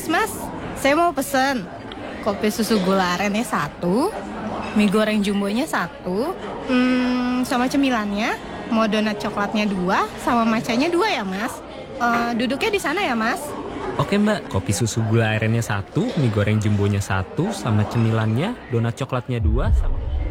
Mas, saya mau pesen kopi susu gula arennya 1, mie goreng jumbonya 1, sama cemilannya, mau donat coklatnya 2, sama matchanya 2 ya Mas. Duduknya di sana ya Mas. Oke Mbak, kopi susu gula arennya 1, mie goreng jumbonya 1, sama cemilannya, donat coklatnya 2, sama...